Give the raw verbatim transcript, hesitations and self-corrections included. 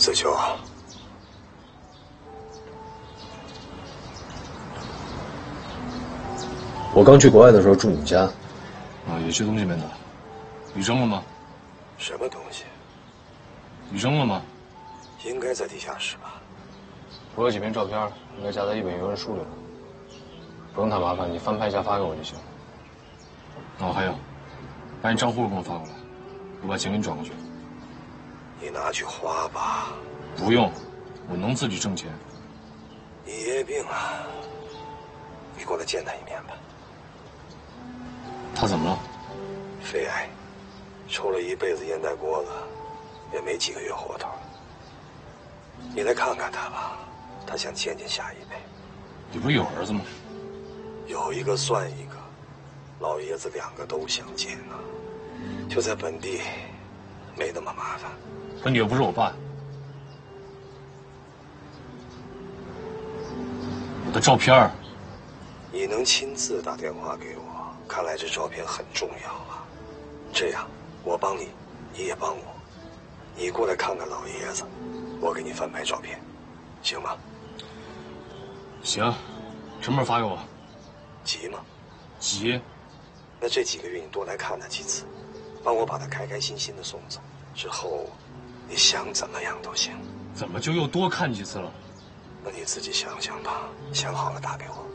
子秋， 我刚去国外的时候住你家， 啊，有些东西没拿，你扔了吗？ 什么东西？ 你扔了吗？ 应该在地下室吧。 我有几篇照片，应该夹在一本邮件书里了。不用太麻烦，你翻拍一下发给我就行。哦，还有，把你账户给我发过来，我把钱给你转过去。 你拿去花吧。 不用，我能自己挣钱。 你爷爷病了，你过来见他一面吧。 他怎么了？ 肺癌，抽了一辈子烟袋锅子，也没几个月活头了。你来看看他吧，他想见见下一辈。 你不是有儿子吗？ 有一个算一个，老爷子两个都想见啊。就在本地，没那么麻烦。 可你又不是我爸。我的照片儿。 你能亲自打电话给我，看来这照片很重要啊。这样，我帮你，你也帮我。你过来看看老爷子，我给你翻拍照片，行吗？ 行，什么时候发给我？ 急吗？ 急。 那这几个月你多来看他几次，帮我把他开开心心的送走。之后，你想怎么样都行。 怎么就又多看几次了？ 那你自己想想吧，想好了打给我。